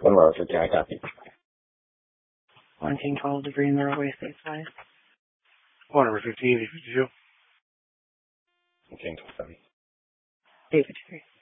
1-50, I copy. 112 degree in the railway stateside. 115, 52. 127. 853.